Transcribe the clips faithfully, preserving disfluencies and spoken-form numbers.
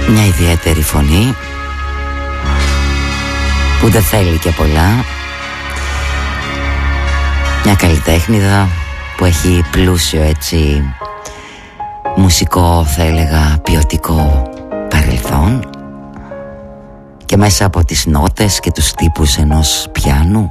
Μια ιδιαίτερη φωνή που δεν θέλει και πολλά. Μια καλλιτέχνηδα που έχει πλούσιο έτσι μουσικό, θα έλεγα ποιοτικό παρελθόν, και μέσα από τις νότες και τους τύπους ενός πιάνου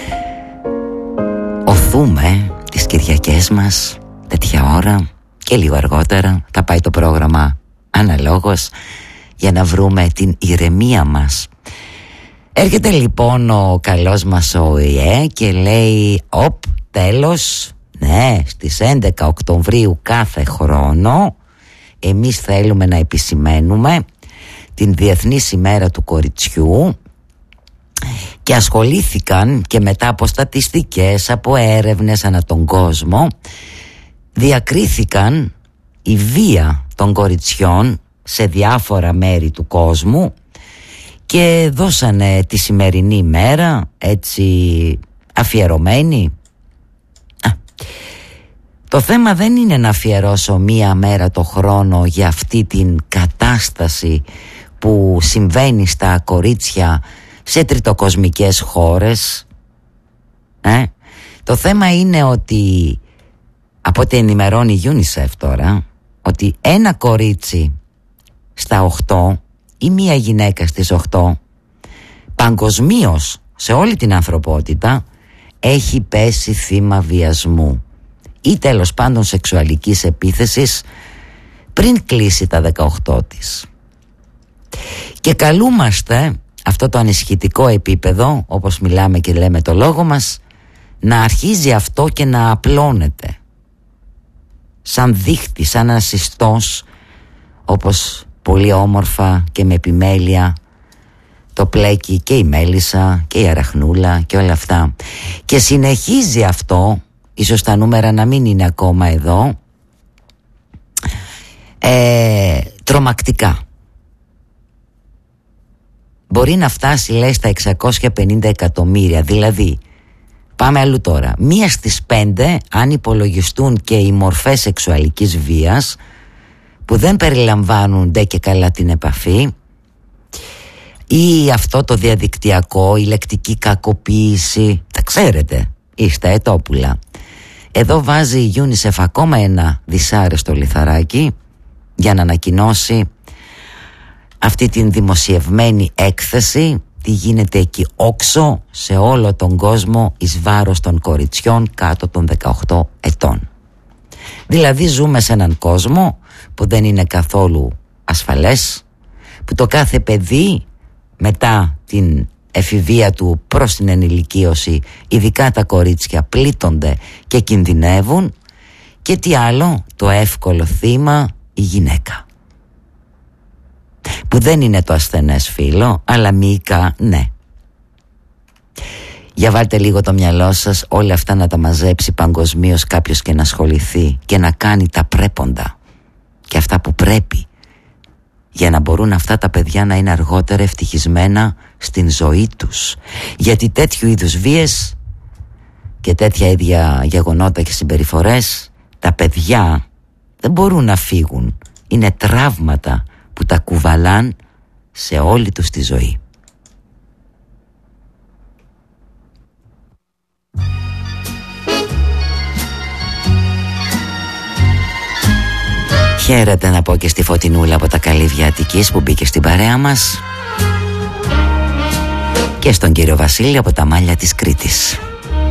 οθούμε τις Κυριακές μας τέτοια ώρα, και λίγο αργότερα θα πάει το πρόγραμμα αναλόγως για να βρούμε την ηρεμία μας. Έρχεται λοιπόν ο καλός μας ο ΙΕ και λέει «Οπ, τέλος, ναι, στις έντεκα Οκτωβρίου κάθε χρόνο εμείς θέλουμε να επισημαίνουμε την Διεθνής ημέρα του κοριτσιού», και ασχολήθηκαν και μετά από στατιστικές, από έρευνες ανά τον κόσμο, διακρίθηκαν η βία των κοριτσιών σε διάφορα μέρη του κόσμου και δώσανε τη σημερινή ημέρα έτσι αφιερωμένη. Α, το θέμα δεν είναι να αφιερώσω μία μέρα το χρόνο για αυτή την κατάσταση που συμβαίνει στα κορίτσια σε τριτοκοσμικές χώρες. ε? Το θέμα είναι ότι, από ό,τι ενημερώνει η UNICEF τώρα, ότι ένα κορίτσι στα οκτώ ή μία γυναίκα στις οκτώ παγκοσμίως σε όλη την ανθρωπότητα έχει πέσει θύμα βιασμού ή τέλος πάντων σεξουαλικής επίθεσης πριν κλείσει τα δεκαοκτώ της. Και καλούμαστε αυτό το ανησυχητικό επίπεδο, όπως μιλάμε και λέμε το λόγο μας, να αρχίζει αυτό και να απλώνεται σαν δίχτυ, σαν ένα συστός, όπως πολύ όμορφα και με επιμέλεια το πλέκει και η μέλισσα και η αραχνούλα και όλα αυτά. Και συνεχίζει αυτό, ίσως τα νούμερα να μην είναι ακόμα εδώ, ε, τρομακτικά. Μπορεί να φτάσει, λέει, στα εξακόσια πενήντα εκατομμύρια. Δηλαδή, πάμε αλλού τώρα, μία στις πέντε, αν υπολογιστούν και οι μορφές σεξουαλικής βίας που δεν περιλαμβάνουν ντε και καλά την επαφή ή αυτό το διαδικτυακό, η λεκτική κακοποίηση, τα ξέρετε, είστε ετόπουλα. Εδώ βάζει η UNICEF ακόμα ένα δυσάρεστο λιθαράκι για να ανακοινώσει αυτή την δημοσιευμένη έκθεση, τι γίνεται εκεί όξω σε όλο τον κόσμο εις βάρος των κοριτσιών κάτω των δεκαοκτώ ετών. Δηλαδή ζούμε σε έναν κόσμο που δεν είναι καθόλου ασφαλές, που το κάθε παιδί μετά την εφηβεία του προς την ενηλικίωση, ειδικά τα κορίτσια, πλήττονται και κινδυνεύουν, και τι άλλο, το εύκολο θύμα, η γυναίκα, που δεν είναι το ασθενές φύλο, αλλά μυϊκά ναι. Για βάλτε λίγο το μυαλό σας όλα αυτά να τα μαζέψει παγκοσμίως κάποιος και να ασχοληθεί και να κάνει τα πρέποντα και αυτά που πρέπει, για να μπορούν αυτά τα παιδιά να είναι αργότερα ευτυχισμένα στην ζωή τους. Γιατί τέτοιου είδους βίες και τέτοια ίδια γεγονότα και συμπεριφορές, τα παιδιά δεν μπορούν να φύγουν. Είναι τραύματα που τα κουβαλάν σε όλη τους τη ζωή. Χαίρετε να πω και στη Φωτεινούλα από τα Καλύβια Αττικής που μπήκε στην παρέα μας, και στον κύριο Βασίλη από τα Μάλια της Κρήτης.